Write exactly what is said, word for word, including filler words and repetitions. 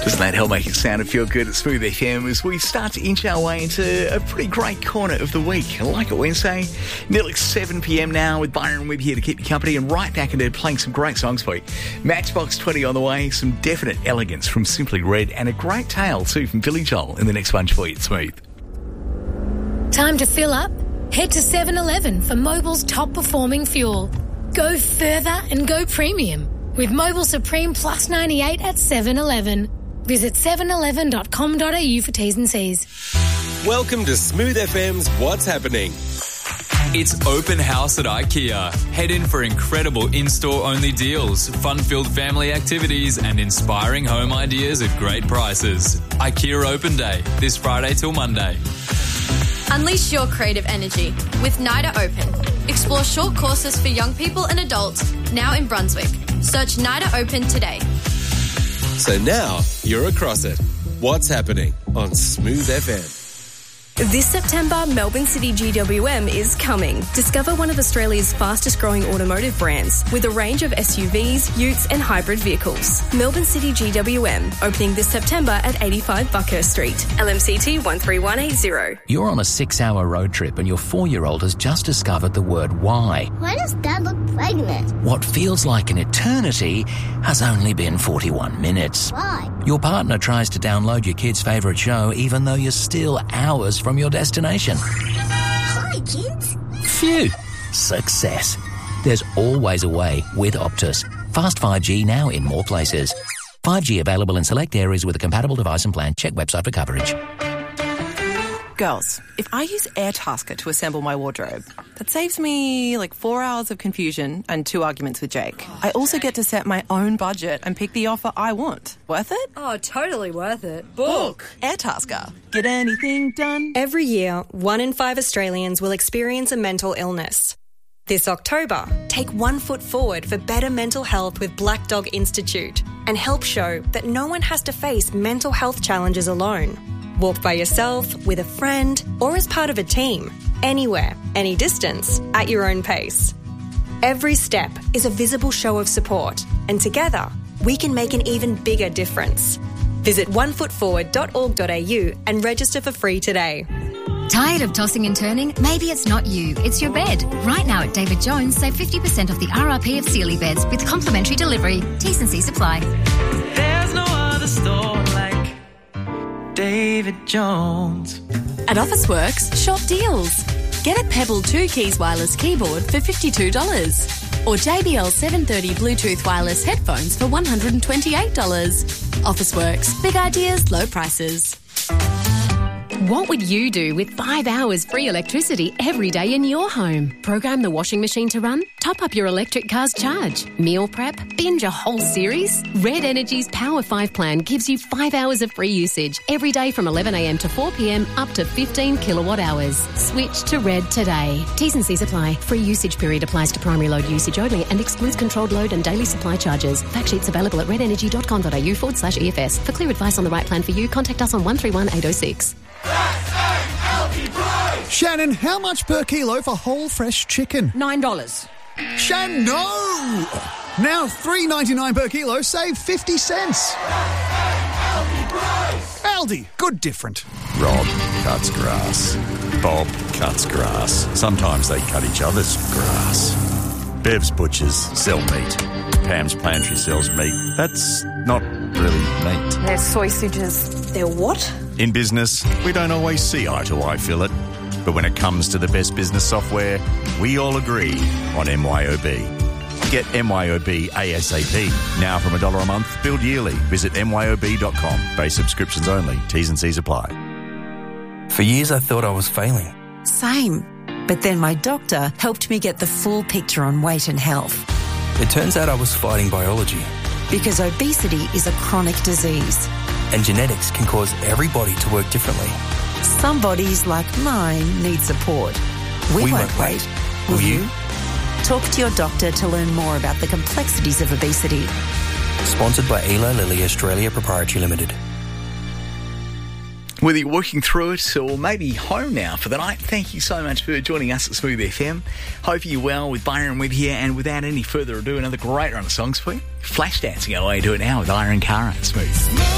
Doesn't that help make it sound and feel good at Smooth F M as we start to inch our way into a pretty great corner of the week. I like it Wednesday, nearly seven p.m. now with Byron Webb here to keep you company and right back into playing some great songs for you. Matchbox twenty on the way, some definite elegance from Simply Red and a great tale too from Billy Joel in the next bunch for you at Smooth. Time to fill up? Head to seven eleven for Mobil's top performing fuel. Go further and go premium with Mobil Supreme Plus ninety-eight at seven eleven. Visit seven eleven dot com dot a u for T's and C's. Welcome to Smooth F M's What's Happening. It's open house at IKEA. Head in for incredible in-store only deals, fun-filled family activities and inspiring home ideas at great prices. IKEA Open Day, this Friday till Monday. Unleash your creative energy with NIDA Open. Explore short courses for young people and adults now in Brunswick. Search NIDA Open today. So now you're across it. What's happening on Smooth F M? This September, Melbourne City G W M is coming. Discover one of Australia's fastest growing automotive brands with a range of S U Vs, utes and hybrid vehicles. Melbourne City G W M, opening this September at eighty-five Buckhurst Street. L M C T one three one eight zero. You're on a six-hour road trip and your four-year-old has just discovered the word why. Why does Dad look pregnant? What feels like an eternity has only been forty-one minutes. Why? Your partner tries to download your kid's favourite show even though you're still hours from your destination. Hi, kids. Phew. Success. There's always a way with Optus. Fast five G now in more places. five G available in select areas with a compatible device and plan. Check website for coverage. Girls, if I use Airtasker to assemble my wardrobe, that saves me like four hours of confusion and two arguments with Jake. I also get to set my own budget and pick the offer I want. Worth it? Oh, totally worth it. Book Airtasker. Get anything done? Every year, one in five Australians will experience a mental illness. This October, take one foot forward for better mental health with Black Dog Institute and help show that no one has to face mental health challenges alone. Walk by yourself, with a friend, or as part of a team. Anywhere, any distance, at your own pace. Every step is a visible show of support, and together, we can make an even bigger difference. Visit one foot forward dot org dot a u and register for free today. Tired of tossing and turning? Maybe it's not you, it's your bed. Right now at David Jones, save fifty percent off the R R P of Sealy beds with complimentary delivery. T's and C's apply. There's no other store like David Jones. At Officeworks, shop deals. Get a Pebble two keys wireless keyboard for fifty-two dollars. Or J B L seven thirty Bluetooth wireless headphones for one hundred twenty-eight dollars. Officeworks, big ideas, low prices. What would you do with five hours free electricity every day in your home? Program the washing machine to run? Top up your electric car's charge? Meal prep? Binge a whole series? Red Energy's Power five plan gives you five hours of free usage every day from eleven a m to four p m up to fifteen kilowatt hours. Switch to Red today. T's and C's apply. Free usage period applies to primary load usage only and excludes controlled load and daily supply charges. Fact sheets available at red energy dot com dot a u forward slash E F S. For clear advice on the right plan for you, contact us on one three one eight oh six. Shannon, how much per kilo for whole fresh chicken? Nine dollars. Shannon, no! Now three ninety-nine per kilo, save fifty cents. Aldi, good different. Rob cuts grass. Bob cuts grass. Sometimes they cut each other's grass. Bev's butchers sell meat. Pam's pantry sells meat. That's not really meat. They're sausages. They're what? In business, we don't always see eye to eye, Philip. But when it comes to the best business software, we all agree on M Y O B. Get M Y O B ASAP. Now from a dollar a month, billed yearly. Visit M Y O B dot com. Base subscriptions only. T's and C's apply. For years I thought I was failing. Same. But then my doctor helped me get the full picture on weight and health. It turns out I was fighting biology. Because obesity is a chronic disease. And genetics can cause everybody to work differently. Some bodies, like mine, need support. We, we won't, won't wait. wait. Will, Will you? you? Talk to your doctor to learn more about the complexities of obesity. Sponsored by Eli Lilly Australia Proprietary Limited. Whether you're working through it or maybe home now for the night, thank you so much for joining us at Smooth F M. Hope you're well with Byron Webb here, and without any further ado, another great run of songs for you. Flash dancing away, do it now with Iron Cara at Smooth.